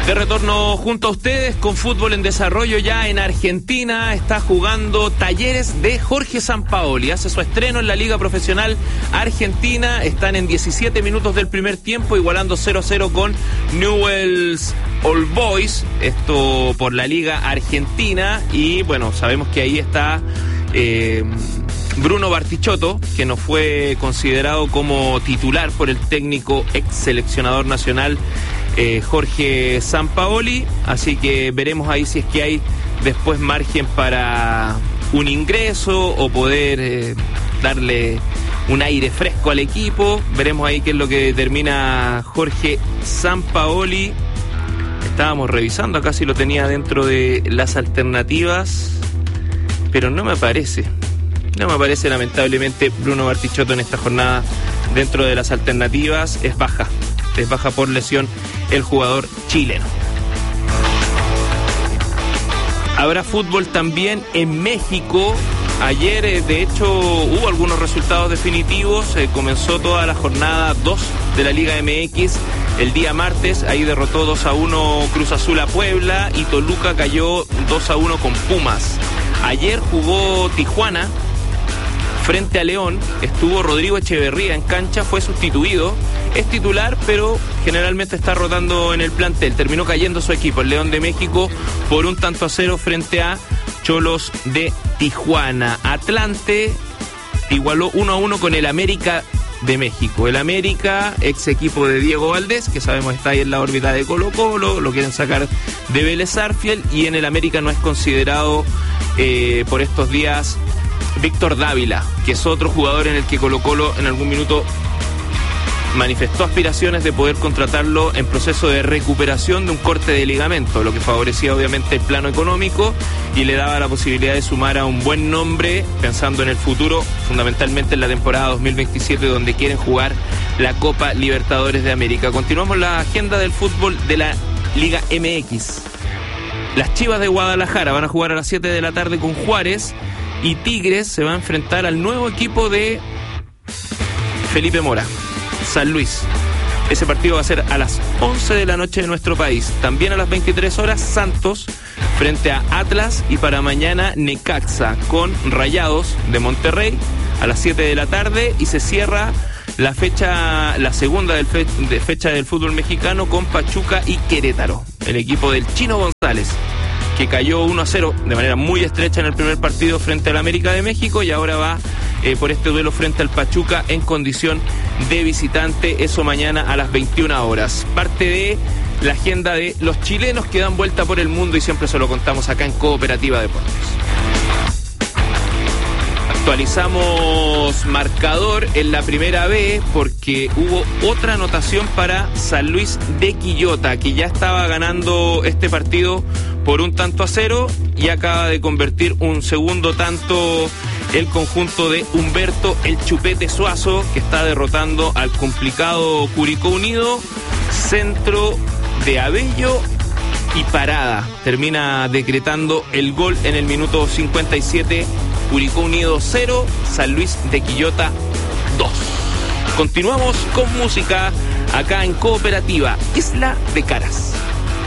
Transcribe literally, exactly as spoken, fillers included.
De retorno junto a ustedes con fútbol en desarrollo ya en Argentina. Está jugando Talleres de Jorge Sampaoli. Hace su estreno en la Liga Profesional Argentina. Están en diecisiete minutos del primer tiempo, igualando cero a cero con Newell's Old Boys. Esto por la Liga Argentina. Y bueno, sabemos que ahí está eh, Bruno Bartichotto, que no fue considerado como titular por el técnico ex seleccionador nacional Eh, Jorge Sampaoli, así que veremos ahí si es que hay después margen para un ingreso o poder eh, darle un aire fresco al equipo. Veremos ahí qué es lo que determina Jorge Sampaoli. Estábamos revisando acá si lo tenía dentro de las alternativas, pero no me aparece. No me aparece lamentablemente Bruno Bartichotto en esta jornada dentro de las alternativas. Es baja. Es baja por lesión el jugador chileno. Habrá fútbol también en México. Ayer, eh, de hecho, hubo algunos resultados definitivos. Eh, comenzó toda la jornada dos de la Liga M X el día martes. Ahí derrotó dos a uno Cruz Azul a Puebla y Toluca cayó dos a uno con Pumas. Ayer jugó Tijuana frente a León. Estuvo Rodrigo Echeverría en cancha, fue sustituido. Es titular, pero generalmente está rotando en el plantel. Terminó cayendo su equipo, el León de México, por un tanto a cero frente a Cholos de Tijuana. Atlante igualó uno a uno con el América de México. El América, ex equipo de Diego Valdés, que sabemos está ahí en la órbita de Colo Colo, lo quieren sacar de Vélez Sarsfield, y en el América no es considerado eh, por estos días Víctor Dávila, que es otro jugador en el que Colo Colo en algún minuto manifestó aspiraciones de poder contratarlo en proceso de recuperación de un corte de ligamento, lo que favorecía obviamente el plano económico y le daba la posibilidad de sumar a un buen nombre pensando en el futuro, fundamentalmente en la temporada dos mil veintisiete, donde quieren jugar la Copa Libertadores de América. Continuamos la agenda del fútbol de la Liga M X. Las Chivas de Guadalajara van a jugar a las siete de la tarde con Juárez y Tigres se va a enfrentar al nuevo equipo de Felipe Mora, San Luis. Ese partido va a ser a las once de la noche de nuestro país. También a las veintitrés horas, Santos frente a Atlas, y para mañana Necaxa con Rayados de Monterrey a las siete de la tarde, y se cierra la fecha, la segunda del fe, de fecha del fútbol mexicano con Pachuca y Querétaro. El equipo del Chino González, que cayó uno a cero de manera muy estrecha en el primer partido frente al América de México, y ahora va eh, por este duelo frente al Pachuca en condición de visitante. Eso mañana a las veintiuna horas. Parte de la agenda de los chilenos que dan vuelta por el mundo, y siempre se lo contamos acá en Cooperativa Deportes. Actualizamos marcador en la primera B porque hubo otra anotación para San Luis de Quillota, que ya estaba ganando este partido por un tanto a cero y acaba de convertir un segundo tanto el conjunto de Humberto el Chupete Suazo, que está derrotando al complicado Curicó Unido. Centro de Abello y parada. Termina decretando el gol en el minuto cincuenta y siete. Curicó Unido cero, San Luis de Quillota dos. Continuamos con música acá en Cooperativa Isla de Caras.